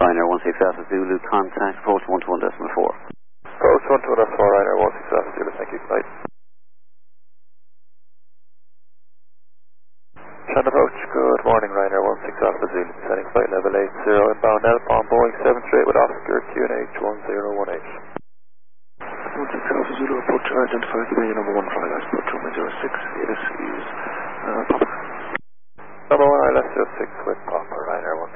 Ryanair 16 Alpha Zulu, contact approach 121.4. Approach 121.4, Ryanair 16 Alpha Zulu, thank you, flight. Shannon approach, good morning, Ryanair 16 Alpha Zulu, descending flight level 80, inbound Alpha on Boeing 738 with Oscar QNH 1018. 16 Alpha Zulu, approach identified today, number 1 flight, approach 106, this is Papa. Number 1 ILS 06 with Papa, Ryanair